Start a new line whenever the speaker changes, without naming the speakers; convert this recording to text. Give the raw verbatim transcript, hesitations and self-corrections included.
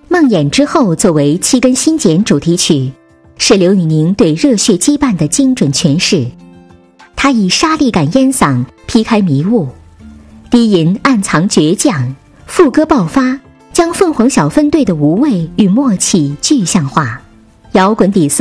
梦魇之后作为七根心剪主题曲，是刘宇宁对热血羁绊的精准诠释。他以沙砾感烟嗓劈开迷雾，低吟暗藏倔强，副歌爆发，将凤凰小分队的无畏与默契具象化。摇滚底色